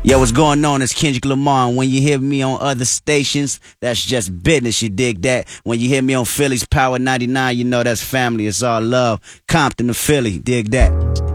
Yo, what's going on? It's Kendrick Lamar. And when you hear me on other stations, that's just business. You dig that? When you hear me on Philly's Power 99, you know that's family. It's all love. Compton to Philly. Dig that?